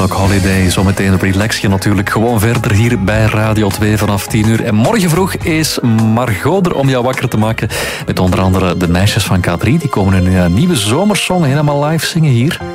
Woodstock Holiday. Zometeen relax je natuurlijk gewoon verder hier bij Radio 2 vanaf 10 uur. En morgen vroeg is Margot er om jou wakker te maken. Met onder andere de meisjes van K3. Die komen een nieuwe zomersong helemaal live zingen hier.